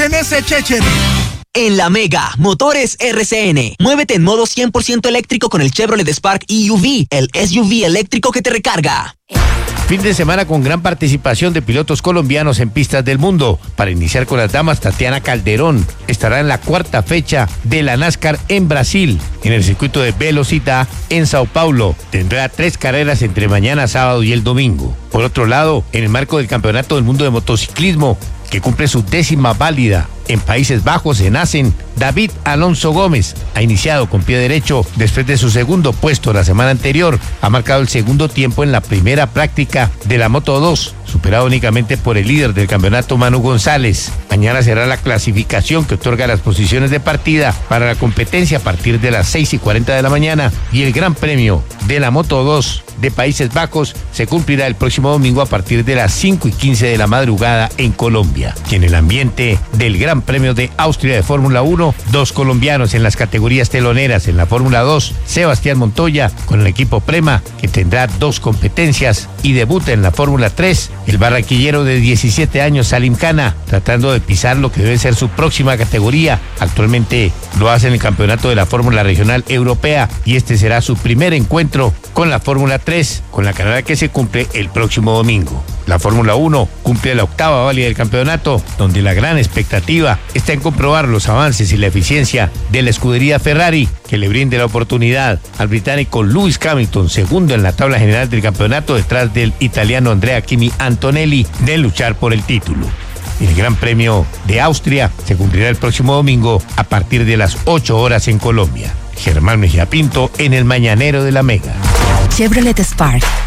en ese Checher. En la Mega, Motores RCN. Muévete en modo 100% eléctrico con el Chevrolet Spark EUV, el SUV eléctrico que te recarga. Fin de semana con gran participación de pilotos colombianos en pistas del mundo. Para iniciar con las damas, Tatiana Calderón estará en la cuarta fecha de la NASCAR en Brasil, en el circuito de Velocita en Sao Paulo. Tendrá 3 carreras entre mañana, sábado y el domingo. Por otro lado, en el marco del Campeonato del Mundo de Motociclismo, que cumple su 10ª válida en Países Bajos, en Assen, David Alonso Gómez ha iniciado con pie derecho después de su segundo puesto la semana anterior. Ha marcado el segundo tiempo en la primera práctica de la Moto 2, superado únicamente por el líder del campeonato, Manu González. Mañana será la clasificación que otorga las posiciones de partida para la competencia a partir de las 6:40 de la mañana, y el Gran Premio de la Moto 2 de Países Bajos se cumplirá el próximo domingo a partir de las 5:15 de la madrugada en Colombia. Y en el ambiente del Gran Premio de Austria de Fórmula 1, 2 colombianos en las categorías teloneras. En la Fórmula 2, Sebastián Montoya con el equipo Prema, que tendrá 2 competencias, y debuta en la Fórmula 3 el barranquillero de 17 años Salim Khana, tratando de pisar lo que debe ser su próxima categoría. Actualmente lo hace en el campeonato de la Fórmula Regional Europea, y este será su primer encuentro con la Fórmula 3, con la carrera que se cumple el próximo domingo. La Fórmula 1 cumple la 8ª válida del campeonato, donde la gran expectativa está en comprobar los avances y la eficiencia de la escudería Ferrari, que le brinde la oportunidad al británico Lewis Hamilton, segundo en la tabla general del campeonato detrás del italiano Andrea Kimi Antonelli, de luchar por el título. El Gran Premio de Austria se cumplirá el próximo domingo a partir de las 8 horas en Colombia. Germán Mejía Pinto en el Mañanero de la Mega. Chevrolet Spark